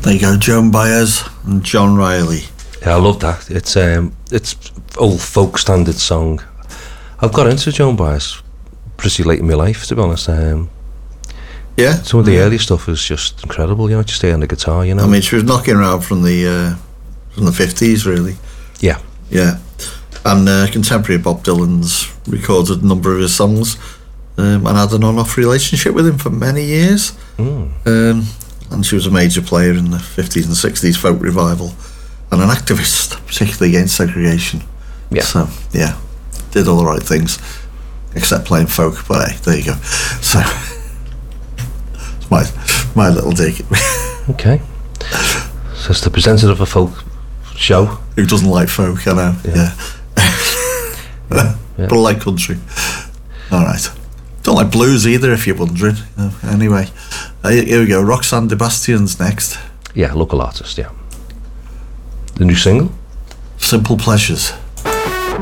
There you go, Joan Baez and John Riley. Yeah, I love that. It's old folk standard song. I've got into Joan Baez pretty late in my life, to be honest. Yeah, some of the early stuff is just incredible. You know, just hearing the guitar. You know, I mean, she was knocking around from the 50s, really. Yeah, yeah. And contemporary Bob Dylan's recorded a number of his songs, and had an on-off relationship with him for many years. And she was a major player in the 50s and 60s folk revival, and an activist, particularly against segregation. Yeah. So yeah, did all the right things, except playing folk. But hey, there you go. So it's my little dig. Okay. So it's the presenter of a folk show. Who doesn't like folk? I know. Yeah. But I like country. All right. Don't like blues either, if you're wondering. Anyway, here we go. Roxanne Sebastian's next. Yeah, local artist. Yeah. The new single. Simple Pleasures.